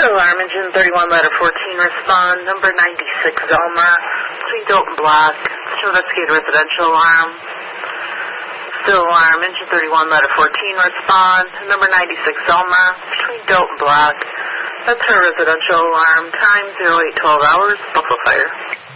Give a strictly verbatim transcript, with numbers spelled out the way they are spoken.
Still alarm, engine thirty-one, letter fourteen, respond. Number ninety-six, Elmer, between Dalton Block. To investigate a residential alarm. Still alarm, engine thirty-one, letter fourteen, respond. Number ninety-six, Elmer, between Dalton Block. That's her residential alarm. Time zero eight twelve hours, Buffalo Fire.